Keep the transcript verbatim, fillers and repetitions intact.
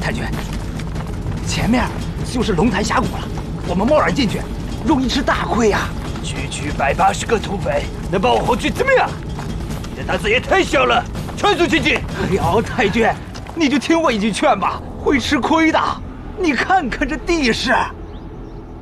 太君，前面就是龙潭峡谷了，我们贸然进去，容易吃大亏呀。 区区百八十个土匪，能把我侯区怎么样？你的胆子也太小了！传速前进！ 哎呦，太君，你就听我一句劝吧，会吃亏的。你看看这地势。